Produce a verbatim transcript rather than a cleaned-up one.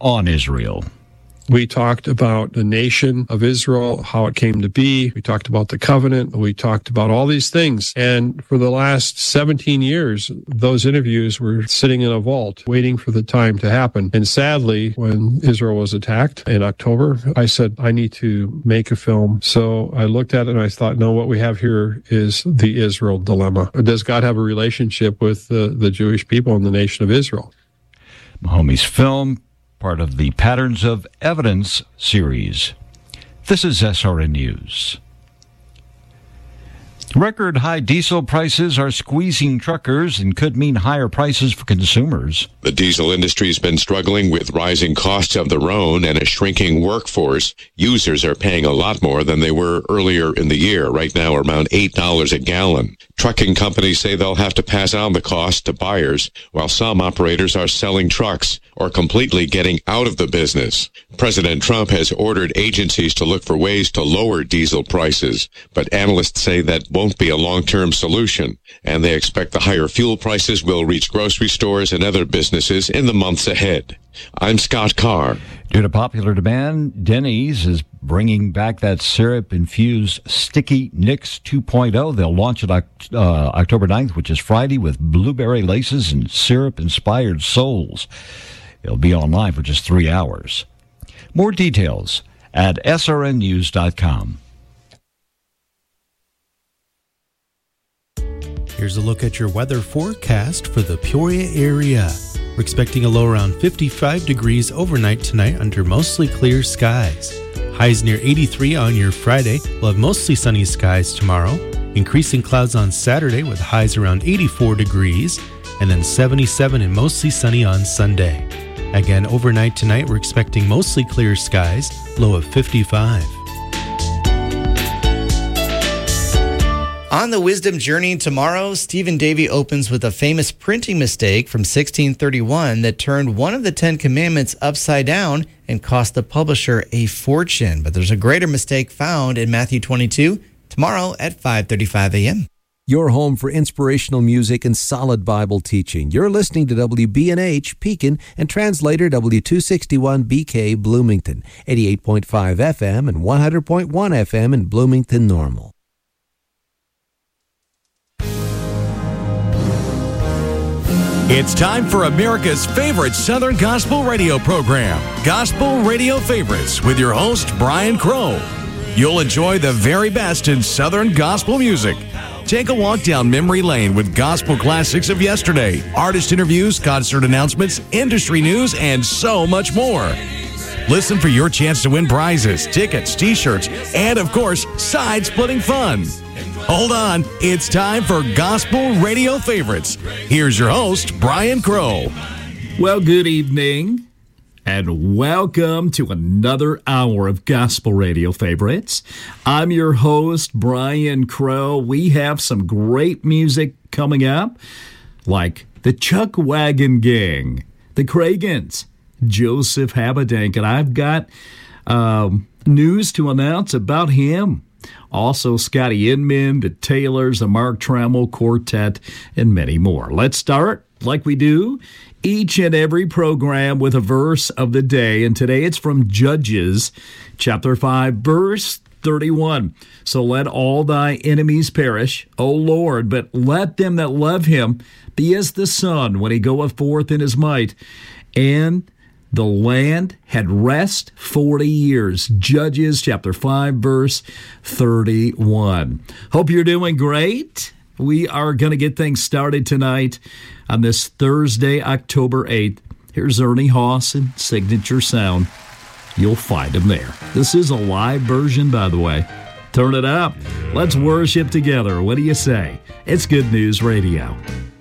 on Israel. We talked about the nation of Israel, how it came to be. We talked about the covenant. We talked about all these things. And for the last seventeen years, those interviews were sitting in a vault, waiting for the time to happen. And sadly, when Israel was attacked in October, I said, I need to make a film. So I looked at it and I thought, no, what we have here is the Israel dilemma. Does God have a relationship with the, the Jewish people and the nation of Israel? Mahomie's film, part of the Patterns of Evidence series. This is S R N News. Record high diesel prices are squeezing truckers and could mean higher prices for consumers. The diesel industry's been struggling with rising costs of their own and a shrinking workforce. Users are paying a lot more than they were earlier in the year, right now around eight dollars a gallon. Trucking companies say they'll have to pass on the cost to buyers, while some operators are selling trucks or completely getting out of the business. President Trump has ordered agencies to look for ways to lower diesel prices, but analysts say that won't be a long-term solution, and they expect the higher fuel prices will reach grocery stores and other businesses in the months ahead. I'm Scott Carr. Due to popular demand, Denny's is bringing back that syrup-infused Sticky Nicks two point oh. They'll launch it uh, October ninth, which is Friday, with blueberry laces and syrup-inspired soles. It'll be online for just three hours. More details at S R N news dot com. Here's a look at your weather forecast for the Peoria area. We're expecting a low around fifty-five degrees overnight tonight under mostly clear skies. Highs near eighty-three on your Friday. We'll have mostly sunny skies tomorrow. Increasing clouds on Saturday with highs around eighty-four degrees. And then seventy-seven and mostly sunny on Sunday. Again, overnight tonight, we're expecting mostly clear skies, low of fifty-five. On the wisdom journey tomorrow, Stephen Davey opens with a famous printing mistake from sixteen thirty-one that turned one of the Ten Commandments upside down and cost the publisher a fortune. But there's a greater mistake found in Matthew twenty-two tomorrow at five thirty-five a.m. Your home for inspirational music and solid Bible teaching. You're listening to W B N H, Pekin, and translator W two sixty-one B K, Bloomington, eighty-eight point five F M and one hundred point one F M in Bloomington Normal. It's time for America's favorite Southern Gospel radio program, Gospel Radio Favorites, with your host, Brian Crow. You'll enjoy the very best in Southern gospel music. Take a walk down memory lane with gospel classics of yesterday, artist interviews, concert announcements, industry news, and so much more. Listen for your chance to win prizes, tickets, t-shirts, and, of course, side-splitting fun. Hold on, it's time for Gospel Radio Favorites. Here's your host, Brian Crow. Well, good evening, and welcome to another hour of Gospel Radio Favorites. I'm your host, Brian Crow. We have some great music coming up, like the Chuck Wagon Gang, the Cragans, Joseph Habedank, and I've got um, news to announce about him. Also, Scotty Inman, the Taylors, the Mark Trammell Quartet, and many more. Let's start, like we do, each and every program with a verse of the day. And today it's from Judges, chapter five, verse thirty-one. So let all thy enemies perish, O Lord, but let them that love him be as the sun when he goeth forth in his might. And the land had rest forty years. Judges chapter five, verse thirty-one. Hope you're doing great. We are going to get things started tonight on this Thursday, October eighth. Here's Ernie Haas and Signature Sound. You'll find him there. This is a live version, by the way. Turn it up. Let's worship together. What do you say? It's Good News Radio.